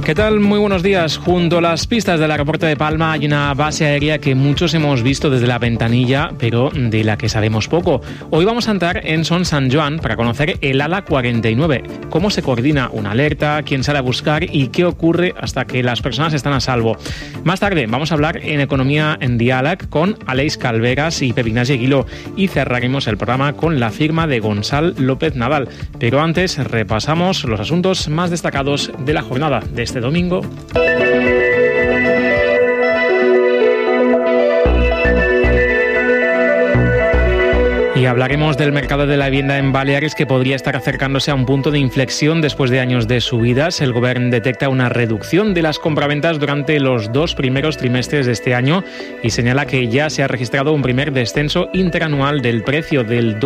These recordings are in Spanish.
¿Qué tal? Muy buenos días. Junto a las pistas del aeropuerto de Palma hay una base aérea que muchos hemos visto desde la ventanilla, pero de la que sabemos poco. Hoy vamos a entrar en Son San Joan para conocer el ala 49, cómo se coordina una alerta, quién sale a buscar y qué ocurre hasta que las personas están a salvo. Más tarde vamos a hablar en Economía en Diàleg con Aleix Calveras y Pep Ignasi Aguiló y cerraremos el programa con la firma de Gonçal López Nadal. Pero antes repasamos los asuntos más destacados de la jornada de este domingo. Y hablaremos del mercado de la vivienda en Baleares, que podría estar acercándose a un punto de inflexión después de años de subidas. El Gobierno detecta una reducción de las compraventas durante los 2 primeros trimestres de este año y señala que ya se ha registrado un primer descenso interanual del precio del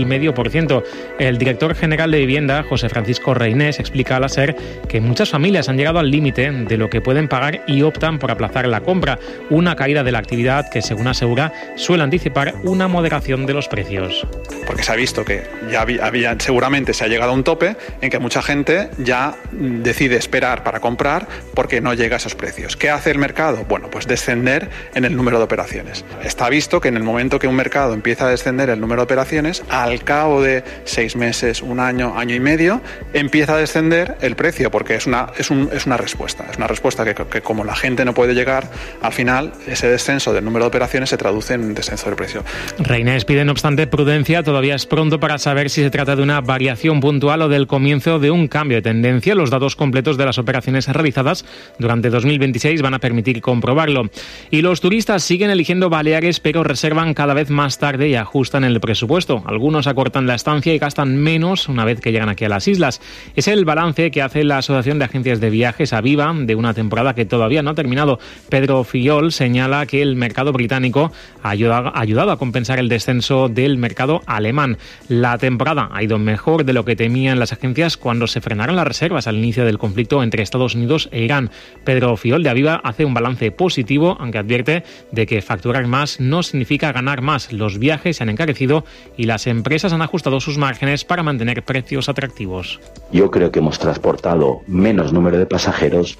2,5%. El director general de Vivienda, José Francisco Reynés, explica a la SER que muchas familias han llegado al límite de lo que pueden pagar y optan por aplazar la compra. Una caída de la actividad que, según asegura, suele anticipar una moderación de los precios. Porque se ha visto que ya seguramente se ha llegado a un tope en que mucha gente ya decide esperar para comprar porque no llega a esos precios. ¿Qué hace el mercado? Bueno, pues descender en el número de operaciones. Está visto que en el momento que un mercado empieza a descender el número de operaciones, al cabo de 6 meses, 1 año, año y medio, empieza a descender el precio, porque es una respuesta. Es una respuesta que como la gente no puede llegar, al final ese descenso del número de operaciones se traduce en un descenso del precio. Reynés pide, no obstante, prudencia. Todavía es pronto para saber si se trata de una variación puntual o del comienzo de un cambio de tendencia. Los datos completos de las operaciones realizadas durante 2026 van a permitir comprobarlo. Y los turistas siguen eligiendo Baleares, pero reservan cada vez más tarde y ajustan el presupuesto. Algunos acortan la estancia y gastan menos una vez que llegan aquí a las islas. Es el balance que hace la Asociación de Agencias de Viajes, Aviva, de una temporada que todavía no ha terminado. Pedro Fillol señala que el mercado británico ha ayudado a compensar el descenso del mercado alemán. La temporada ha ido mejor de lo que temían las agencias cuando se frenaron las reservas al inicio del conflicto entre Estados Unidos e Irán. Pedro Fillol de Aviva hace un balance positivo, aunque advierte de que facturar más no significa ganar más. Los viajes se han encarecido y las empresas han ajustado sus márgenes para mantener precios atractivos. Yo creo que hemos transportado menos número de pasajeros.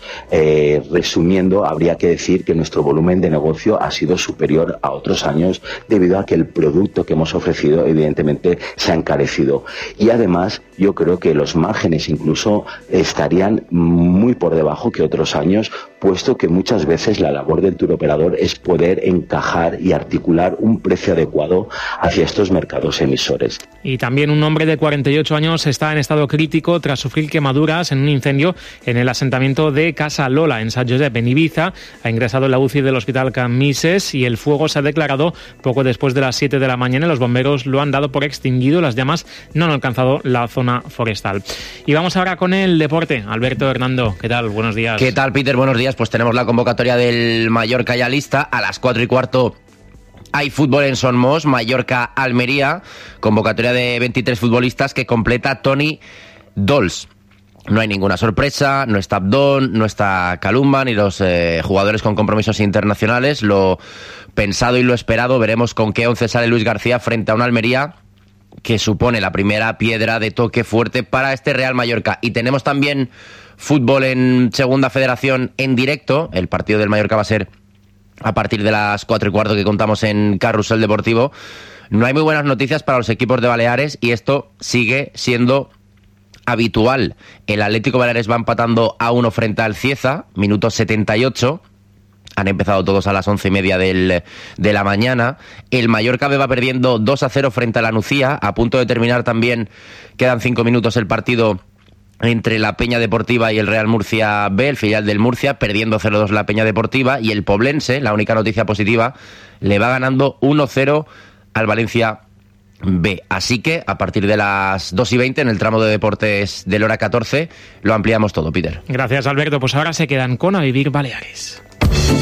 Resumiendo, habría que decir que nuestro volumen de negocio ha sido superior a otros años debido a que el producto que hemos ofrecido evidentemente se ha encarecido. Y además yo creo que los márgenes incluso estarían muy por debajo que otros años, puesto que muchas veces la labor del turoperador es poder encajar y articular un precio adecuado hacia estos mercados emisores. Y también un hombre de 48 años está en estado crítico tras sufrir quemaduras en un incendio en el asentamiento de Casa Lola, en Sant Josep, en Ibiza. Ha ingresado en la UCI del Hospital Can Misses y el fuego se ha declarado poco después de las 7 de la mañana. Los bomberos lo han dado por extinguido. Las llamas no han alcanzado la zona forestal. Y vamos ahora con el deporte. Alberto Hernando, ¿qué tal? Buenos días. ¿Qué tal, Peter? Buenos días. Pues tenemos la convocatoria del Mallorca ya lista. A las 4:15 hay fútbol en Son Mos, Mallorca-Almería. Convocatoria de 23 futbolistas que completa Toni Dols. No hay ninguna sorpresa, no está Abdón, no está Kalumba, ni los jugadores con compromisos internacionales. Lo pensado y lo esperado, veremos con qué 11 sale Luis García frente a una Almería que supone la primera piedra de toque fuerte para este Real Mallorca. Y tenemos también fútbol en Segunda Federación en directo. El partido del Mallorca va a ser a partir de las 4:15 que contamos en Carrusel Deportivo. No hay muy buenas noticias para los equipos de Baleares y esto sigue siendo habitual. El Atlético Baleares va empatando a 1 frente al Cieza, minuto 78. Han empezado todos a las 11:30 de la mañana. El Mallorca B va perdiendo 2-0 frente a la Nucía. A punto de terminar también, quedan 5 minutos el partido entre la Peña Deportiva y el Real Murcia B, el filial del Murcia, perdiendo 0-2 la Peña Deportiva. Y el Poblense, la única noticia positiva, le va ganando 1-0 al Valencia B. Así que a partir de las 2:20 en el tramo de deportes del hora 14 lo ampliamos todo, Peter. Gracias, Alberto. Pues ahora se quedan con A Vivir Baleares.